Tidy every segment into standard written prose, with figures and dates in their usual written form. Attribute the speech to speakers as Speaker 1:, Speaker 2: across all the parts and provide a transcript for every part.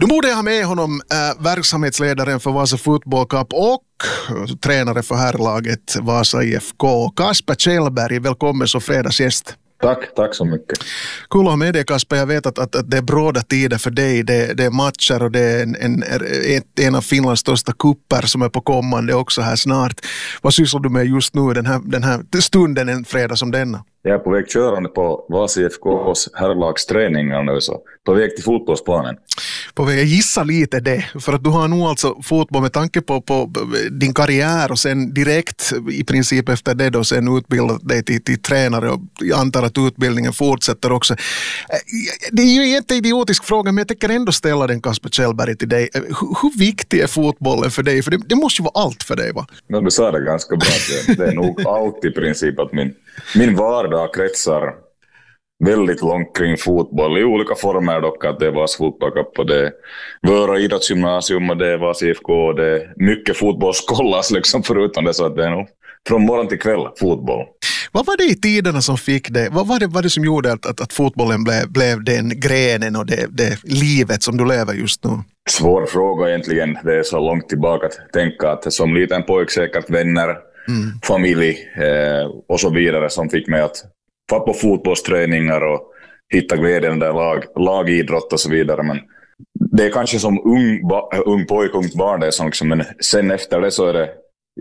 Speaker 1: Nu borde jag ha med honom, verksamhetsledaren för Vasa Football Cup och tränare för herrlaget Vasa IFK. Kasper Kjellberg, välkommen som fredagsgäst.
Speaker 2: Tack så mycket.
Speaker 1: Kul att ha med dig, Kasper. Jag vet att det är bråda tider för dig. Det är matcher och det är en av Finlands största kupper som är på kommande också här snart. Vad sysslar du med just nu den här stunden en fredag som denna?
Speaker 2: Jag är på väg körande på Vasa IFKs herrlagsträningar nu, så på väg till fotbollsplanen.
Speaker 1: På väg, jag gissar lite det, för att du har nog alltså fotboll med tanke på din karriär och sen direkt i princip efter det då sen utbildat dig till tränare, och jag antar att utbildningen fortsätter också. Det är ju inte en idiotisk fråga, men jag tänker ändå ställa den, Kasper Kjellberg, till dig. Hur viktig är fotbollen för dig? För det måste ju vara allt för dig, va?
Speaker 2: Ja, du sa det ganska bra. Det är nog allt i princip att min vardag kretsar väldigt långt kring fotboll i olika former dock, att det var fotbollscup och det var idrottsgymnasium och det var IFK och det är mycket fotbollskollas liksom förutom det, så att det är nog från morgon till kväll fotboll.
Speaker 1: Vad var det i tiderna som fick det? Vad var det som gjorde att fotbollen blev den grenen och det livet som du lever just nu?
Speaker 2: Svår fråga egentligen. Det är så långt tillbaka att tänka att som liten pojk säkert vänner, familj och så vidare som fick mig att få på fotbollsträningar och hitta glädjen där lagidrott och så vidare. Men det är kanske som ung pojk, ungt barn det är som liksom, men sen efter det så är det,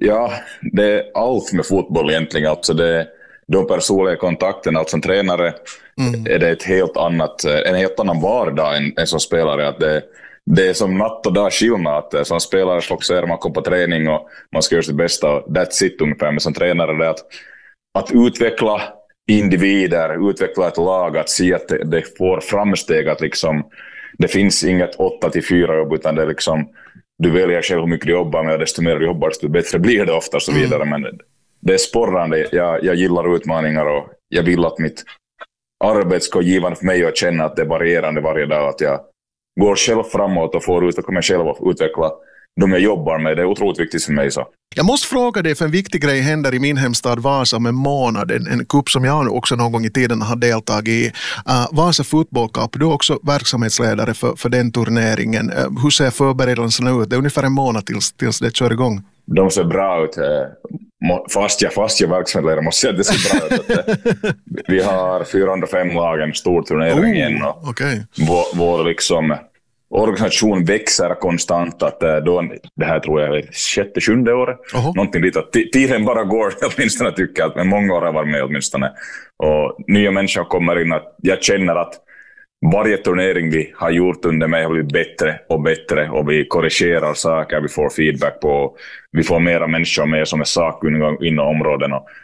Speaker 2: det är allt med fotboll egentligen. Alltså det är de personliga kontakterna, alltså som tränare är det en helt annan vardag än som spelare. Att det är som natt och dag skillnad, att som spelare fokuserar man kommer på träning och man ska göra sitt bästa och that's it ungefär. Men som tränare det är att utveckla individer, utveckla ett lag, att se att det får framsteg, att liksom det finns inget 8-4 jobb, utan det är liksom du väljer själv hur mycket du jobbar med, och desto mer du jobbar desto bättre blir det ofta och så vidare. Men det är sporrande, jag gillar utmaningar och jag vill att mitt arbete ska givande för mig och känna att det är varierande varje dag, att jag går själv framåt och får utveckla mig själv och utveckla de jag jobbar med. Det är otroligt viktigt för mig. Så.
Speaker 1: Jag måste fråga dig, för en viktig grej händer i min hemstad Vasa om en månad. En kupp som jag också någon gång i tiden har deltagit i. Vasa Football Cup, du är också verksamhetsledare för den turneringen. Hur ser förberedelserna ut? Det är ungefär en månad tills det kör igång.
Speaker 2: De ser bra ut. Fast jag verksamhetsledare måste säga att det ser bra ut. Vi har 405 lag, en stor turnering igen. Och
Speaker 1: okay.
Speaker 2: Vår liksom organisation växer konstant, att då, det här tror jag är 6-7 året. Någonting dit att tiden bara går, åtminstone tycker jag, men många år har varit med åtminstone. Och nya människor kommer in, att jag känner att varje turnering vi har gjort under mig har blivit bättre och bättre, och vi korrigerar saker, vi får feedback på, vi får mera människor med som är sakkunniga inom områden. Och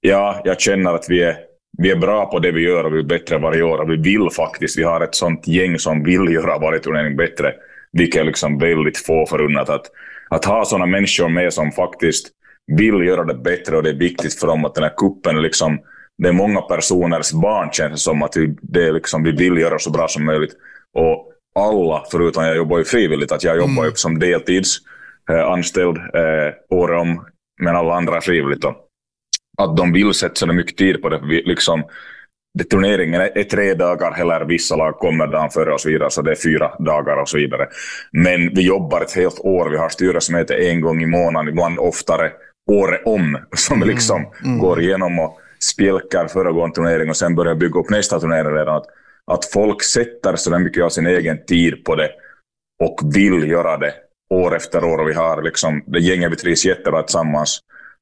Speaker 2: jag känner att vi är bra på det vi gör och vi är bättre varje år, och vi har ett sånt gäng som vill göra varje turnering bättre, vilket är liksom väldigt få förunnat, att ha sådana människor med som faktiskt vill göra det bättre, och det är viktigt för dem att den här kuppen liksom, det är många personers barn, känns som att vi vill göra så bra som möjligt, och alla förutom jag jobbar ju frivilligt, att jag jobbar ju som deltids anställd året om, men alla andra är frivilligt då. Att de vill sätta så mycket tid på det. Liksom, turneringen är 3 dagar, eller vissa lag kommer dagen före och så vidare, så det är 4 dagar och så vidare. Men vi jobbar ett helt år. Vi har styrelsemöte 1 gång i månaden, ibland oftare året om, som liksom går igenom och spjälkar föregående turnering och sen börjar bygga upp nästa turnering redan. Att folk sätter så mycket av sin egen tid på det och vill göra det år efter år, och vi har liksom, det gänget vi trivs jättebra tillsammans.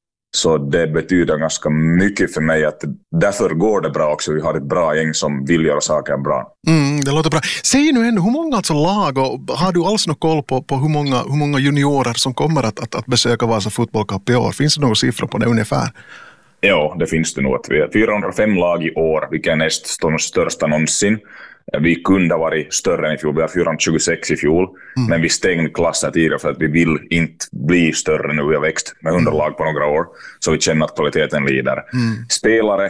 Speaker 2: Så det betyder ganska mycket för mig, att därför går det bra också. Vi har ett bra gäng som vill göra saker bra.
Speaker 1: Det låter bra. Säg nu ändå, hur många alltså lag, och har du alls någon koll på hur många juniorer som kommer att besöka Vasa Football Cup i år? Finns det några siffror på det ungefär?
Speaker 2: Ja, det finns det nog. Vi har 405 lag i år, vilket är näst största någonsin. Vi kunde ha varit större än i fjol. Vi har 426 i fjol. Men vi stängde klassen tidigare för att vi vill inte bli större nu. Vi har växt med 100 lag på några år. Så vi känner att kvaliteten lider. Spelare,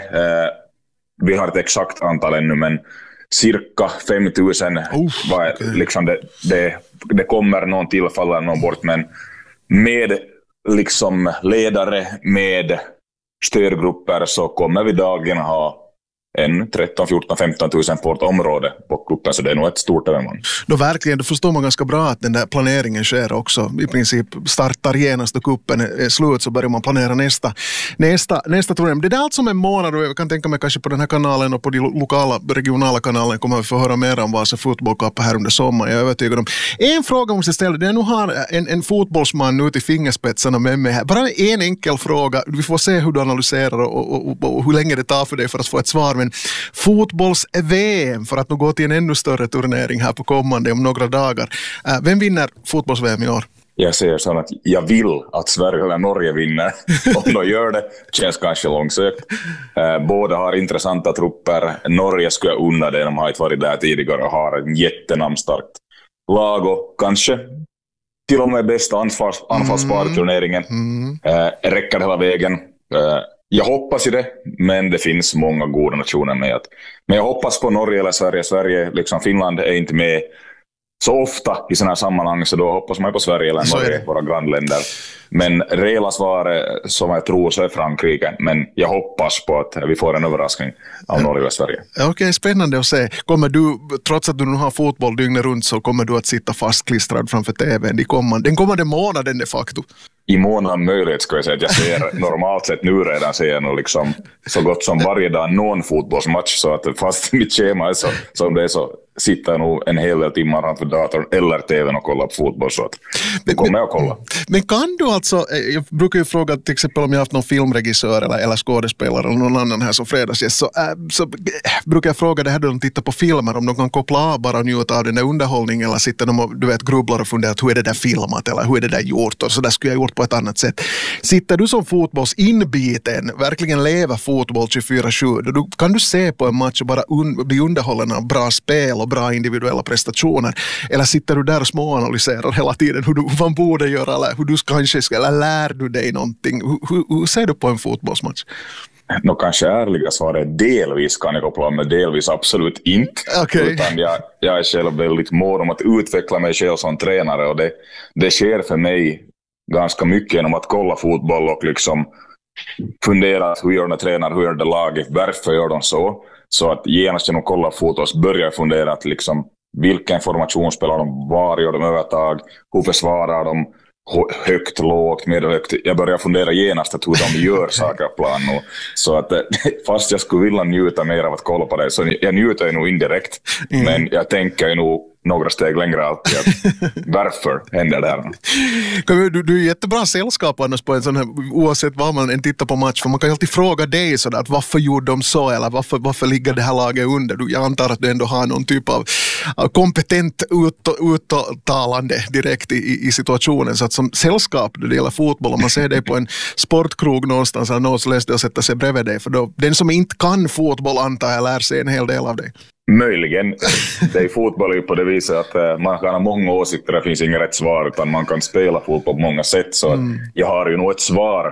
Speaker 2: vi har ett exakt antal ännu, men cirka 5000. Liksom det kommer någon tillfall eller någon bort. Men med liksom ledare, med stödgrupper, så kommer vi dagligen ha en 13, 14, 15 000 på ett område på kuppen, så det är nog ett stort evenemang.
Speaker 1: Då verkligen, då förstår man ganska bra att den där planeringen sker också. I princip startar genast då kuppen är slut, så börjar man planera nästa turné. Det är allt som en månad, och jag kan tänka mig kanske på den här kanalen och på de lokala, regionala kanalen kommer vi få höra mer om Vasa Fotboll Cup här under sommaren. Jag är övertygad om. En fråga måste jag ställa, det är nu har en fotbollsman nu till fingerspetsarna med mig här. Bara en enkel fråga, vi får se hur du analyserar och hur länge det tar för dig för att få ett svar, men fotbolls-VM, för att nu gå till en ännu större turnering här på kommande om några dagar. Vem vinner fotbolls-VM i år?
Speaker 2: Jag säger så att jag vill att Sverige eller Norge vinner. Om de gör det, känns kanske långsökt. Båda har intressanta trupper. Norge skulle jag unna det, de har inte varit där tidigare och har en jättenamnstarkt lag och kanske till och med bästa anfallspar i turneringen. Räcker hela vägen. Jag hoppas i det, men det finns många goda nationer med. Men jag hoppas på Norge eller Sverige. Sverige, liksom Finland, är inte med så ofta i sådana här sammanhang, så då hoppas man på Sverige eller Norge, våra grannländer. Men reella svar som jag tror så är Frankrike, men jag hoppas på att vi får en överraskning av Norge och Sverige.
Speaker 1: Okej, spännande att se. Kommer du, trots att du nu har fotboll dygnet runt, så kommer du att sitta fastklistrad framför tvn den kommande månaden de facto?
Speaker 2: I månaden möjlighet ska jag säga att jag ser normalt sett nu redan ser jag nog liksom så gott som varje dag någon fotbollsmatch, så att fast mitt schema är så som det är så sitter jag nog en hel del timmar framför datorn eller tvn och kollar på fotboll, så att då kommer jag att kolla.
Speaker 1: Men kan du alltså, jag brukar ju fråga till exempel om jag har haft någon filmregissör eller skådespelare eller någon annan här som fredagsgäst, så brukar jag fråga det här då de tittar på filmer, om de kan koppla av bara och njuta av den där underhållningen, eller sitter de och grubblar och funderar hur är det där filmat eller hur är det där gjort, och så där skulle jag gjort på ett annat sätt. Sitter du som fotbollsinbiten, verkligen lever fotboll 24/7, då kan du se på en match och bara bli underhållen av bra spel och bra individuella prestationer, eller sitter du där och småanalyserar hela tiden hur man borde göra, eller hur du kanske ska, eller lär du dig någonting? Hur ser du på en fotbollsmatch?
Speaker 2: Kanske ärliga svaret delvis kan jag koppla med, delvis absolut inte.
Speaker 1: Okay.
Speaker 2: Utan jag är själv väldigt mån om att utveckla mig själv som tränare, och det sker för mig ganska mycket genom att kolla fotboll och liksom fundera hur gör de tränare, hur gör det laget, varför gör de så. Så att genast genom att kolla fotboll börjar jag fundera att liksom, vilken formation spelar de, var gör de övertag, hur försvarar de, högt, lågt, medelhögt. Jag börjar fundera genast att hur de gör saker på plan. Så att fast jag skulle vilja njuta mer av att kolla på det, så jag njuter nog indirekt. Men jag tänker nog några steg längre alltid att varför händer det här?
Speaker 1: Du är jättebra sällskap annars på en sån här, oavsett vad man än tittar på match, för man kan ju alltid fråga dig sådär att varför gjorde de så, eller varför ligger det här laget under? Jag antar att du ändå har någon typ av kompetent uttalande direkt i situationen, så att som sällskap när det gäller fotboll, om man ser dig på en sportkrog någonstans eller något, så läste jag att sätta sig bredvid dig, för då, den som inte kan fotboll antar jag lär sig en hel del av dig.
Speaker 2: Möjligen. Det är fotboll på det viset att man kan ha många åsikter, det finns inga rätt svar, utan man kan spela fotboll på många sätt. Så att jag har ju nog ett svar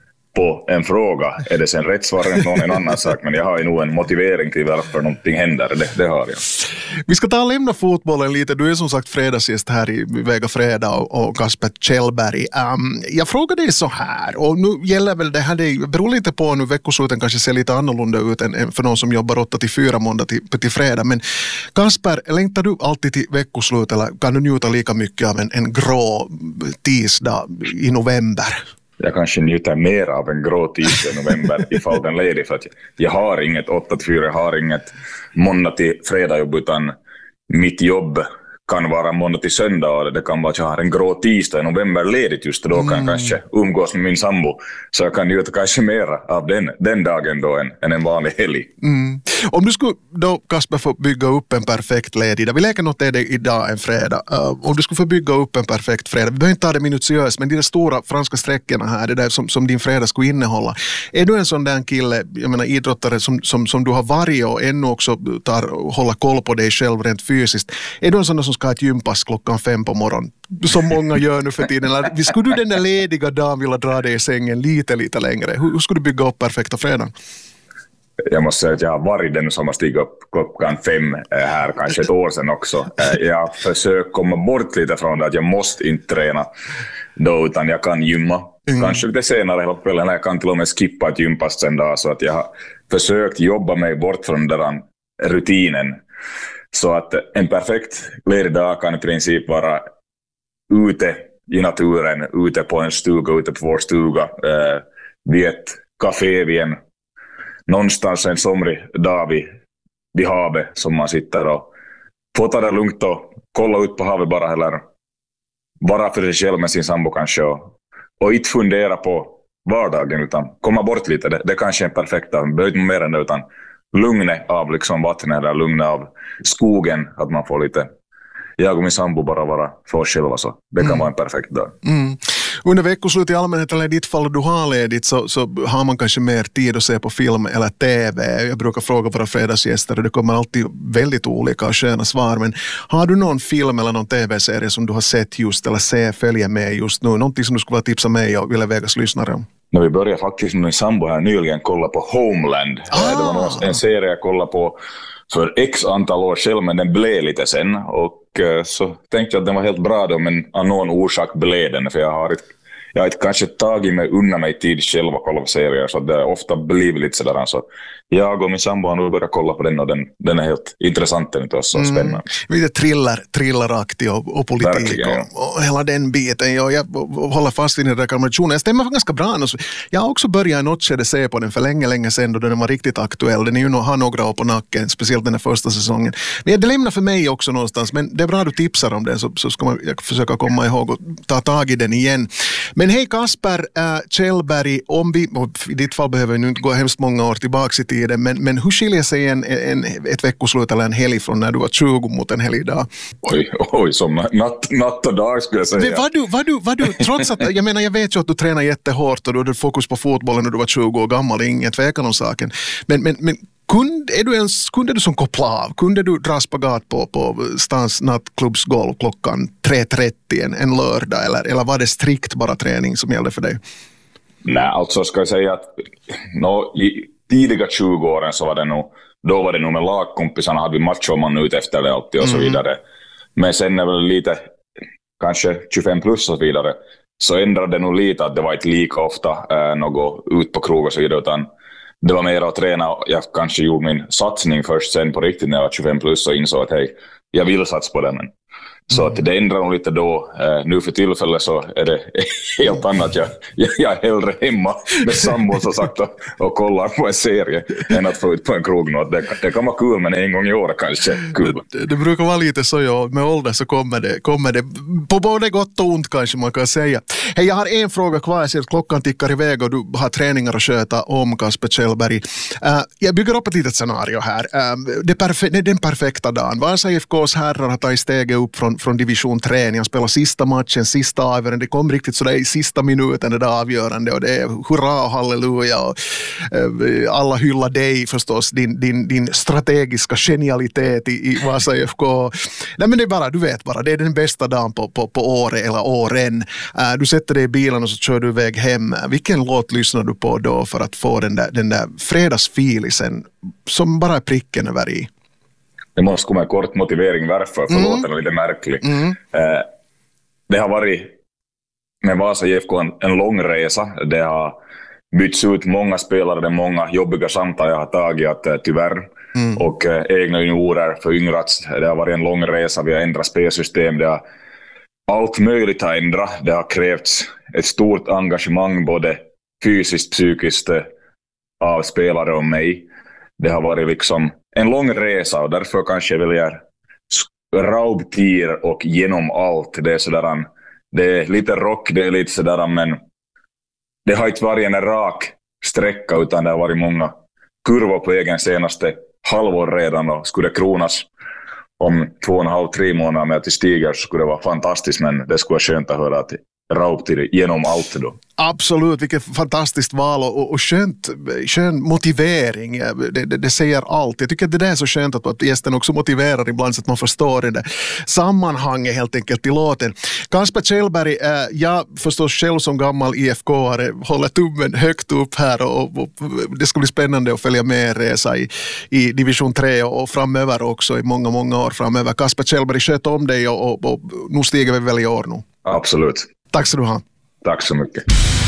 Speaker 2: på en fråga. Är det sen rätt svar än en annan sak, men jag har ju nog en motivering till varför någonting händer. Det har jag.
Speaker 1: Vi ska ta och lämna fotbollen lite. Du är som sagt fredagsgäst här i Vega Fredag och Kasper Kjellberg. Jag frågar dig så här, och nu gäller väl det här, det beror lite på nu, veckosluten kanske ser lite annorlunda ut än för någon som jobbar 8-4 måndag till fredag. Men Kasper, längtar du alltid till veckoslut, eller kan du njuta lika mycket av en grå tisdag i november?
Speaker 2: Jag kanske njuter mer av en grå tisdag i november ifall den ledig, för att jag har inget 8-4, jag har inget måndag till fredag jobb, utan mitt jobb kan vara måndag till söndag, och det kan vara att jag har en grå tisdag i november ledigt just då, kan jag kanske umgås med min sambo, så jag kan njuta kanske mer av den dagen då än en vanlig helg.
Speaker 1: Om du skulle då, Kasper, få bygga upp en perfekt ledig dag, vi läker något är det idag en fredag, om du skulle få bygga upp en perfekt fredag, vi behöver inte ta det minutiöst, men de där stora franska sträckorna här, det där som din fredag skulle innehålla, är du en sån där kille, jag menar idrottare som du har varit och ännu också hålla koll på dig själv rent fysiskt, är du en sån som ska ha ett gympass 5:00 på morgonen, som många gör nu för tiden, eller skulle du den där lediga dagen vilja dra dig i sängen lite längre? Hur skulle du bygga upp perfekta fredagen?
Speaker 2: Jag måste säga att jag har varit den som har stigit upp 5:00 här kanske ett år sedan också. Jag försöker komma bort lite från det att jag måste inte träna då, utan jag kan gymma. Kanske lite senare hela kvällen. Jag kan till och med skippa ett gympass en dag. Så att jag har försökt jobba mig bort från den där rutinen. Så att en perfekt ledig dag kan i princip vara ute i naturen, ute på en stuga, ute på vår stuga, vid ett café, någonstans en somrig dag vid havet som man sitter och får ta det lugnt och kolla ut på havet bara, eller bara för sig själv med sin sambo kanske, och inte fundera på vardagen utan komma bort lite. Det kanske är en perfekt dag, behöver inte mer än det, utan lugnet av liksom vattnet eller lugnet av skogen, att man får lite, jag och min sambo bara vara för oss själva, så det kan vara en perfekt dag.
Speaker 1: Under veckoslut i allmänhet, eller i ditt fall du har ledigt, så har man kanske mer tid att se på film eller tv. Jag brukar fråga våra fredagsgäster och det kommer alltid väldigt olika och sköna svar, men har du någon film eller någon tv-serie som du har sett just eller följer med just nu? Någonting som du skulle vilja tipsa mig och Yle Vegas lyssnare om?
Speaker 2: När vi började faktiskt med min sambo här nyligen kolla på Homeland. Det var en serie jag kollade på för x antal år sedan, men den blev lite sen. Och så tänkte jag att den var helt bra då, men av någon orsak blev den. För jag har inte kanske tagit mig undan mig tid själv och kolla på serier, så det har ofta blivit lite sådär. Så jag och min sambo har nu börjat kolla på den, och den är helt intressant och så spännande.
Speaker 1: Lite thrilleraktig och politik och hela den biten. Jag håller fast vid den rekommendationen. Det stämmer ganska bra. Jag har också börjat i något skede se på den för länge sedan, då den var riktigt aktuell. Den är ju har några år på nacken, speciellt den här första säsongen. Men det lämnar för mig också någonstans, men det är bra att du tipsar om den, så ska jag försöka komma ihåg och ta tag i den igen. Men hej Kasper Kjellberg, om vi, i ditt fall behöver vi nu inte gå hemskt många år tillbaka i tiden, men hur skiljer sig ett veckoslut eller en helg från när du var 20 mot en helgdag?
Speaker 2: Oj, som natt och dag skulle jag säga.
Speaker 1: Var du, trots att, jag menar, jag vet ju att du tränar jättehårt och du hade fokus på fotbollen när du var 20 år gammal, det är ingen tvekan om saken. Men kunde du som koppla av? Kunde du dra spagat på stans nattklubbsgolv klockan 3:30 en lördag, eller var det strikt bara träning som gällde för dig?
Speaker 2: Nej, alltså ska jag säga att i tidiga 20-åren så var det nog med lagkompisarna, hade vi matcher man ut efter det alltid och så vidare. Men sen är väl lite, kanske 25 plus och så vidare, så ändrade det nog lite, att det var inte lika ofta något ut på krog och så vidare, utan det var mer att träna. Jag kanske gjorde min satsning först sen på riktigt när jag var 25 plus och insåg att hej, jag vill satsa på det. Men så att det ändrar nog lite då. Nu för tillfället så är det helt annat. Jag är hellre hemma med sambon så sagt och kollar på en serie än att få ut på en krog. Det kan vara kul, men en gång i år kanske kul.
Speaker 1: Det brukar vara lite så, ja. Med ålder så kommer det på både gott och ont kanske man kan säga. Hej, jag har en fråga kvar. Jag ser att klockan tickar iväg och du har träningar att sköta om, Kasper Kjellberg. Jag bygger upp ett litet scenario här. Det är den perfekta dagen. Vasa IFKs herrar har tagit steget upp från division 3. Han spelar sista matchen, sista avgörande. Det kom riktigt sådär i sista minuten det där avgörande, och det är hurra och halleluja och alla hyllar dig förstås, din strategiska genialitet i Vasa IFK. Nej, men det är bara, du vet bara, det är den bästa dagen på året eller åren. Du sätter dig i bilen och så kör du iväg hem. Vilken låt lyssnar du på då för att få den där fredagsfilisen som bara är pricken över i?
Speaker 2: Det måste komma en kort motivering varför, för låten är lite märklig. Det har varit med Vasa IFK en lång resa. Det har bytts ut många spelare, det är många jobbiga samtal jag har tagit tyvärr. Och egna juniorer föryngrats. Det har varit en lång resa, vi har ändrat spelsystem. Det har allt möjligt har ändrat. Det har krävts ett stort engagemang både fysiskt, psykiskt av spelare och mig. Det har varit liksom en lång resa, och därför kanske jag vill raubtier och genom allt. Det är sådär, det är lite rock, det är lite sådär, men det har inte varit en rak sträcka, utan det har varit många kurvor på egen senaste halvår redan, och skulle det kronas om 2,5-3 månader med att det stiger så skulle det vara fantastiskt, men det skulle vara skönt att höra att raubtier genom allt då.
Speaker 1: Absolut, vilket fantastiskt val och skön motivering. Det säger allt. Jag tycker att det är så skönt att gästen också motiverar ibland så att man förstår det sammanhanget helt enkelt i låten. Kasper Kjellberg, jag förstås själv som gammal IFK-are håller tummen högt upp här och det ska bli spännande att följa med resa i division 3 och framöver också i många år framöver. Kasper Kjellberg, sköt om dig och nu stiger vi väl i år nu.
Speaker 2: Absolut.
Speaker 1: Tack så du ha.
Speaker 2: Tack så mycket.